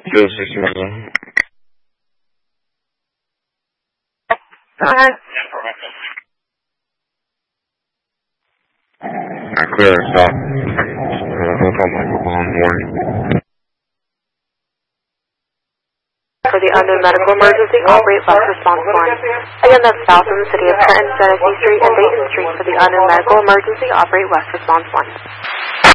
This is Megan. Hi. I clear us up. Hook up my phone morning. For the unknown medical emergency, operate bus response 1. Again, that's south in the city of Trenton, Genesee Street, and Dayton Street. For the unknown medical emergency, operate west response 1.